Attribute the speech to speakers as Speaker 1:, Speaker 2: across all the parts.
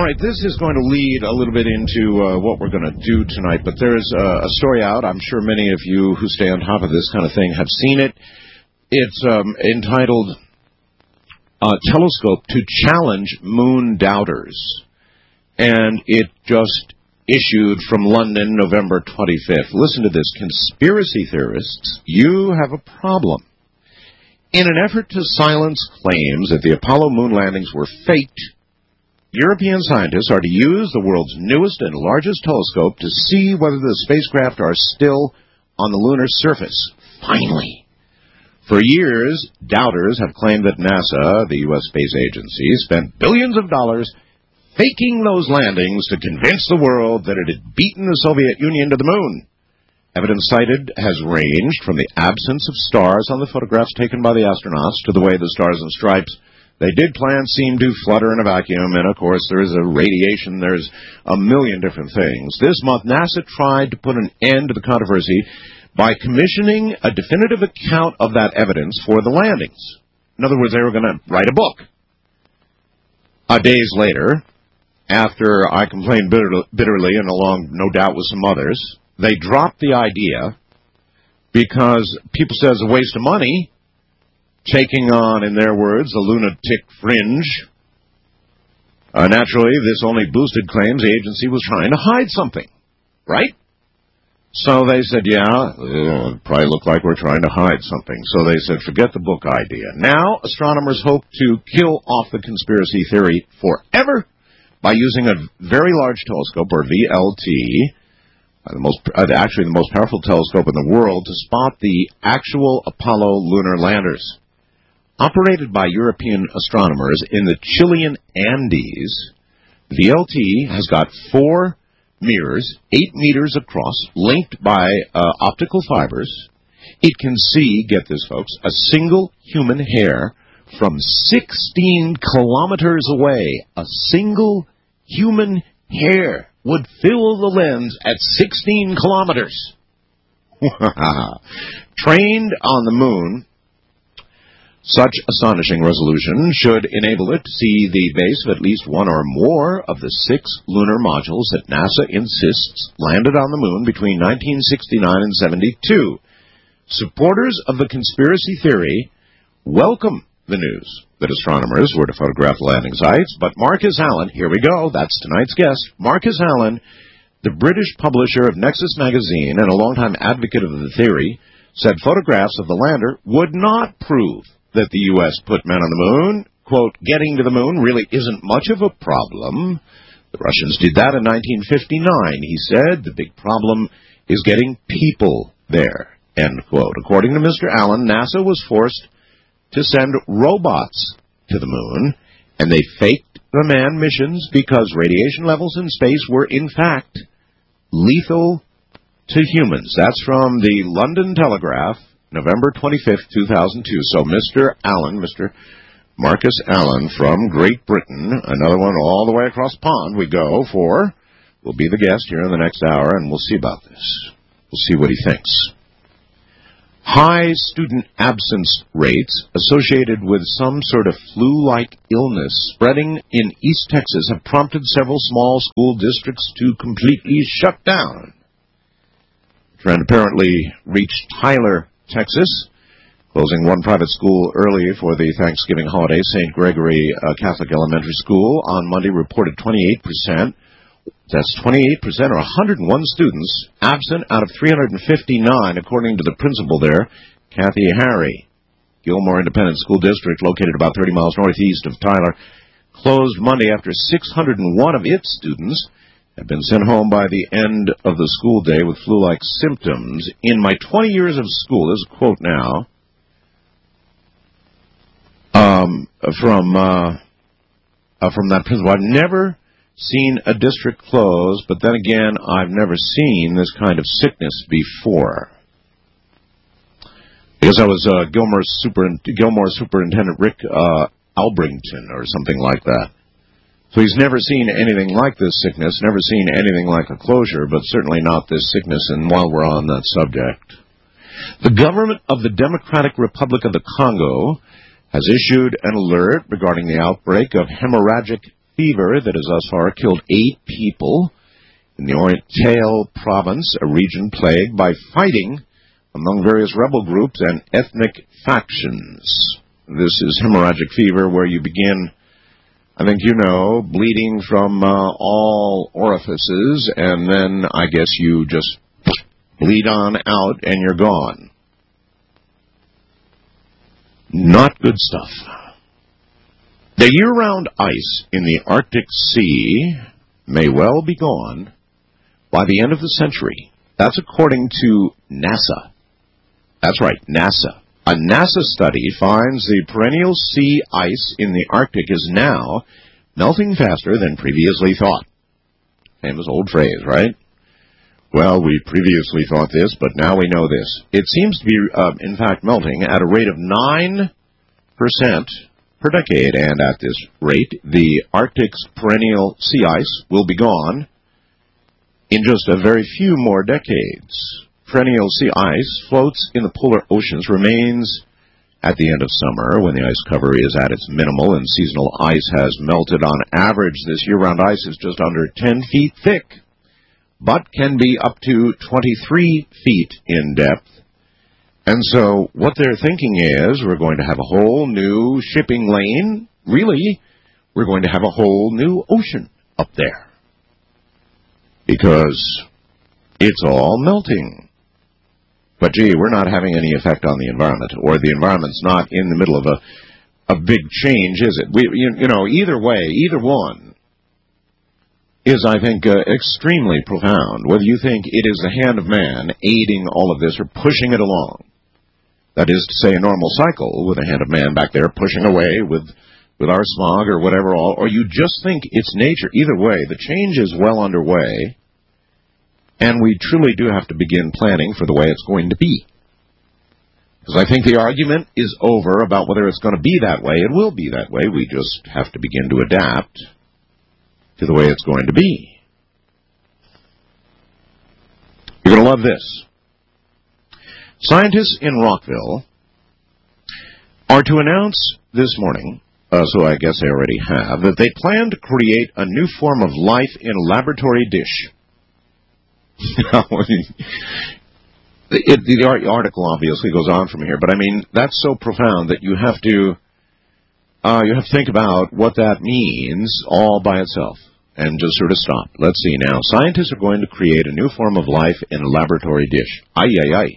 Speaker 1: right, this is going to lead a little bit into what we're going to do tonight, but there's a story out. I'm sure many of you who stay on top of this kind of thing have seen it. It's entitled Telescope to Challenge Moon Doubters, and it just issued from London, November 25th. Listen to this. Conspiracy theorists, you have a problem. In an effort to silence claims that the Apollo moon landings were faked, European scientists are to use the world's newest and largest telescope to see whether the spacecraft are still on the lunar surface. Finally. For years, doubters have claimed that NASA, the U.S. space agency, spent billions of dollars faking those landings to convince the world that it had beaten the Soviet Union to the moon. Evidence cited has ranged from the absence of stars on the photographs taken by the astronauts to the way the stars and stripes they did plant seem to flutter in a vacuum, and of course there is a radiation, there's a million different things. This month, NASA tried to put an end to the controversy by commissioning a definitive account of that evidence for the landings. In other words, they were going to write a book. Days later, after I complained bitterly, and along, no doubt, with some others, they dropped the idea because people say it's a waste of money, taking on, in their words, the lunatic fringe. Naturally, this only boosted claims the agency was trying to hide something, right? So they said, yeah, it'll probably look like we're trying to hide something. So they said, forget the book idea. Now, astronomers hope to kill off the conspiracy theory forever by using a very large telescope, or VLT, actually the most powerful telescope in the world, to spot the actual Apollo lunar landers. Operated by European astronomers in the Chilean Andes, VLT has got 4 mirrors, 8 meters across, linked by optical fibers. It can see, get this folks, a single human hair from 16 kilometers away. A single human hair would fill the lens at 16 kilometers. Trained on the moon, such astonishing resolution should enable it to see the base of at least one or more of the 6 lunar modules that NASA insists landed on the moon between 1969 and 72. Supporters of the conspiracy theory welcome the news that astronomers were to photograph the landing sites, but Marcus Allen, here we go, that's tonight's guest, Marcus Allen, the British publisher of Nexus magazine and a longtime advocate of the theory, said photographs of the lander would not prove that the U.S. put men on the moon. Quote, getting to the moon really isn't much of a problem. The Russians did that in 1959, he said. The big problem is getting people there, end quote. According to Mr. Allen, NASA was forced to send robots to the moon, and they faked the manned missions because radiation levels in space were, in fact, lethal to humans. That's from the London Telegraph, November 25th, 2002. So Mr. Allen, Mr. Marcus Allen from Great Britain, another one all the way across the pond we go for, will be the guest here in the next hour, and we'll see about this. We'll see what he thinks. High student absence rates associated with some sort of flu-like illness spreading in East Texas have prompted several small school districts to completely shut down. The trend apparently reached Tyler, Texas, closing one private school early for the Thanksgiving holiday. St. Gregory Catholic Elementary School on Monday reported 28%. That's 28%, or 101 students, absent out of 359, according to the principal there, Kathy Harry. Gilmore Independent School District, located about 30 miles northeast of Tyler, closed Monday after 601 of its students had been sent home by the end of the school day with flu-like symptoms. In my 20 years of school, there's a quote now from that principal. I've never seen a district close, but then again, I've never seen this kind of sickness before. Because I was Gilmore Superintendent Rick Albrington or something like that. So he's never seen anything like this sickness, never seen anything like a closure, but certainly not this sickness, and while we're on that subject. The government of the Democratic Republic of the Congo has issued an alert regarding the outbreak of hemorrhagic fever that has thus far killed 8 people in the Oriental province, a region plagued by fighting among various rebel groups and ethnic factions. This is hemorrhagic fever, where you begin, I think you know, bleeding from all orifices, and then I guess you just bleed on out and you're gone. Not good stuff. The year-round ice in the Arctic Sea may well be gone by the end of the century. That's according to NASA. That's right, NASA. A NASA study finds the perennial sea ice in the Arctic is now melting faster than previously thought. Famous old phrase, right? Well, we previously thought this, but now we know this. It seems to be, in fact, melting at a rate of 9% per decade, and at this rate, the Arctic's perennial sea ice will be gone in just a very few more decades. Perennial sea ice floats in the polar oceans, remains at the end of summer when the ice cover is at its minimal and seasonal ice has melted. On average, this year-round ice is just under 10 feet thick, but can be up to 23 feet in depth. And so what they're thinking is we're going to have a whole new shipping lane. Really, we're going to have a whole new ocean up there because it's all melting. But, gee, we're not having any effect on the environment, or the environment's not in the middle of a big change, is it? You know, either way, either one is, I think, extremely profound, whether you think it is the hand of man aiding all of this or pushing it along. That is to say, a normal cycle with a hand of man back there pushing away with our smog or whatever, or you just think it's nature. Either way, the change is well underway, and we truly do have to begin planning for the way it's going to be. Because I think the argument is over about whether it's going to be that way. It will be that way. We just have to begin to adapt to the way it's going to be. You're going to love this. Scientists in Rockville are to announce this morning, so I guess they already have, that they plan to create a new form of life in a laboratory dish. The article obviously goes on from here, but I mean, that's so profound that you have to think about what that means all by itself and just sort of stop. Let's see now. Scientists are going to create a new form of life in a laboratory dish. Ay, ay, ay.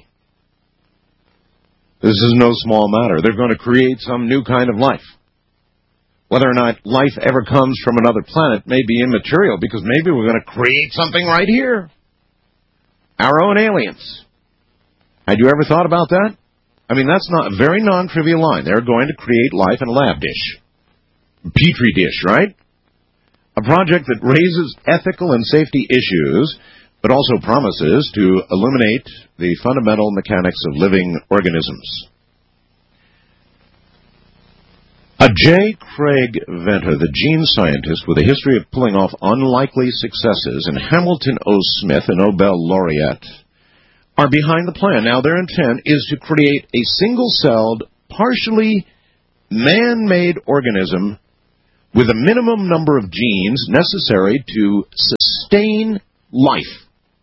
Speaker 1: This is no small matter. They're going to create some new kind of life. Whether or not life ever comes from another planet may be immaterial, because maybe we're going to create something right here. Our own aliens. Had you ever thought about that? I mean, that's not a very non-trivial line. They're going to create life in a lab dish. Petri dish, right? A project that raises ethical and safety issues, but also promises to illuminate the fundamental mechanics of living organisms. A J. Craig Venter, the gene scientist with a history of pulling off unlikely successes, and Hamilton O. Smith, a Nobel laureate, are behind the plan. Now, their intent is to create a single-celled, partially man-made organism with a minimum number of genes necessary to sustain life.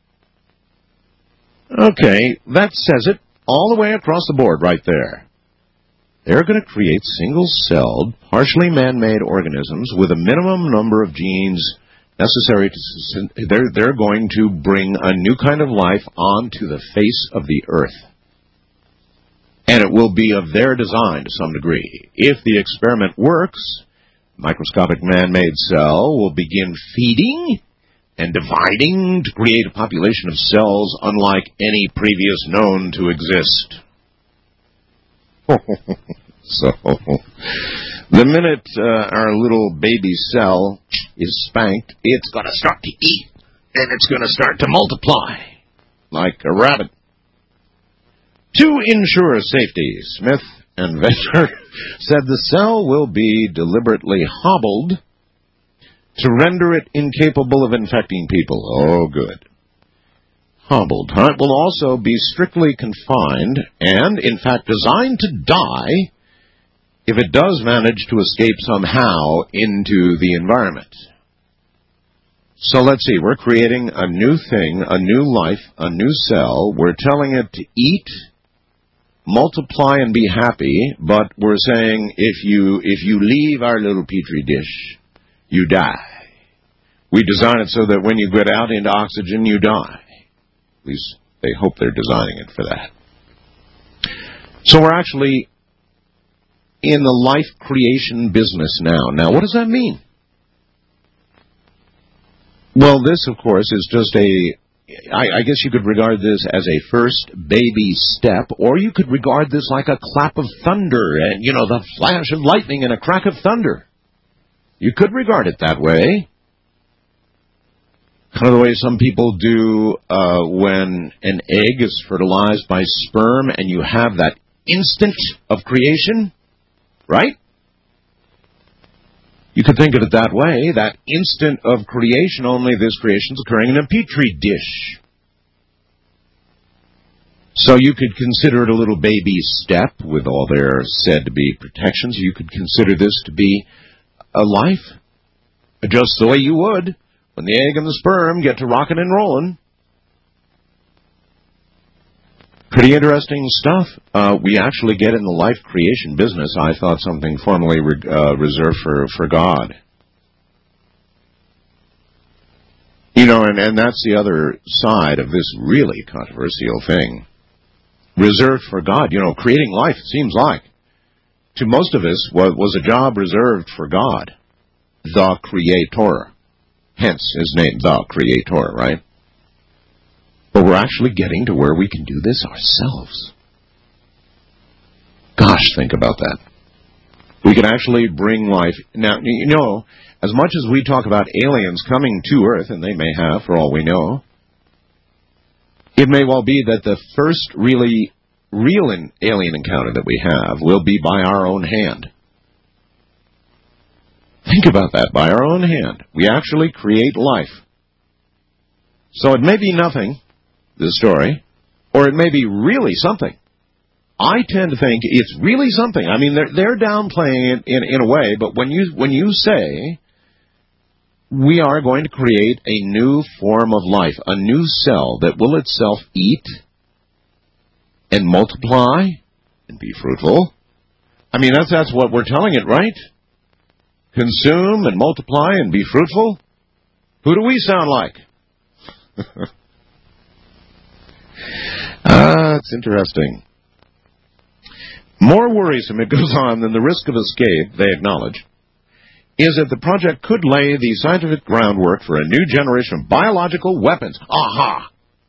Speaker 1: Okay, that says it all the way across the board right there. They're going to create single-celled, partially man-made organisms with a minimum number of genes necessary to... They're going to bring a new kind of life onto the face of the earth. And it will be of their design to some degree. If the experiment works, the microscopic man-made cell will begin feeding and dividing to create a population of cells unlike any previous known to exist. So, the minute our little baby cell is spanked, it's going to start to eat, and it's going to start to multiply like a rabbit. To ensure safety, Smith and Venter said the cell will be deliberately hobbled to render it incapable of infecting people. Oh, good. Hobbled. It will also be strictly confined and, in fact, designed to die if it does manage to escape somehow into the environment. So let's see, we're creating a new thing, a new life, a new cell. We're telling it to eat, multiply, and be happy, but we're saying if you leave our little petri dish, you die. We design it so that when you get out into oxygen, you die. At least they hope they're designing it for that. So we're actually in the life creation business now. Now, what does that mean? Well, this, of course, is just I guess you could regard this as a first baby step, or you could regard this like a clap of thunder, and, the flash of lightning and a crack of thunder. You could regard it that way. Kind of the way some people do when an egg is fertilized by sperm and you have that instant of creation, right? You could think of it that way, that instant of creation, only this creation's occurring in a petri dish. So you could consider it a little baby step with all their said-to-be protections. You could consider this to be a life, just the way you would when the egg and the sperm get to rocking and rolling. Pretty interesting stuff. We actually get in the life creation business, I thought, something formerly reserved for God. And that's the other side of this really controversial thing. Reserved for God. Creating life, it seems like, to most of us, was a job reserved for God, the Creator. Hence his name, the Creator, right? But we're actually getting to where we can do this ourselves. Gosh, think about that. We can actually bring life. Now, as much as we talk about aliens coming to Earth, and they may have, for all we know, it may well be that the first real alien encounter that we have will be by our own hand. Think about that, by our own hand. We actually create life. So it may be nothing, this story, or it may be really something. I tend to think it's really something. I mean, they're downplaying it in a way, but when you say we are going to create a new form of life, a new cell that will itself eat and multiply and be fruitful, I mean, that's what we're telling it, right? Consume and multiply and be fruitful? Who do we sound like? It's interesting. More worrisome, it goes on, than the risk of escape, they acknowledge, is that the project could lay the scientific groundwork for a new generation of biological weapons. Aha!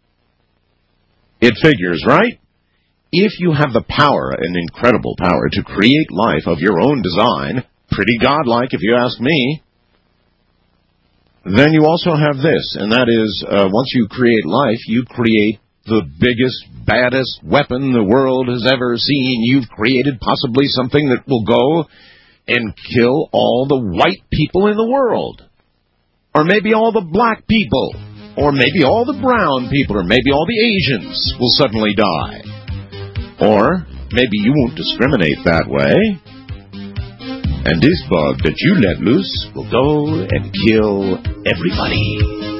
Speaker 1: It figures, right? If you have the power, an incredible power, to create life of your own design, pretty godlike if you ask me, then you also have this, and that is, once you create life, you create the biggest, baddest weapon the world has ever seen. You've created possibly something that will go and kill all the white people in the world. Or maybe all the black people. Or maybe all the brown people. Or maybe all the Asians will suddenly die. Or maybe you won't discriminate that way. And this bug that you let loose will go and kill everybody.